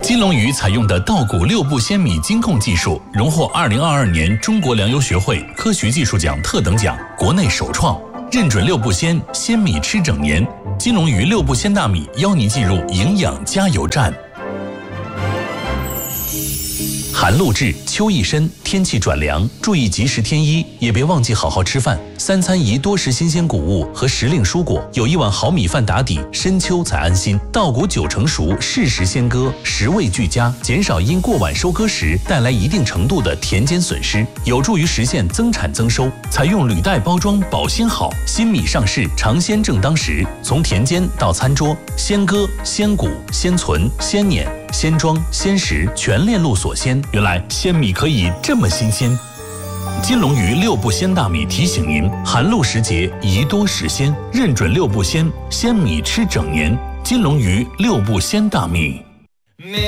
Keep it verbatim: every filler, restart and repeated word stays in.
金龙鱼采用的稻谷六步鲜米精控技术，荣获二零二二年中国粮油学会科学技术奖特等奖，国内首创。认准六步鲜，鲜米吃整年。金龙鱼六步鲜大米邀您进入营养加油站。寒露至，秋意深，天气转凉，注意及时添衣，也别忘记好好吃饭。三餐宜多食新鲜谷物和时令蔬果，有一碗好米饭打底，深秋才安心。稻谷九成熟，适时鲜割，食味俱佳，减少因过晚收割时带来一定程度的田间损失，有助于实现增产增收。采用履带包装，保鲜好，新米上市，尝鲜正当时。从田间到餐桌，鲜割、鲜谷、鲜存、鲜碾、鲜装、鲜食，全链路所鲜。原来鲜米可以这么新鲜。金龙鱼六步鲜大米提醒您：寒露时节宜多食鲜，认准六步鲜，鲜米吃整年。金龙鱼六步鲜大米。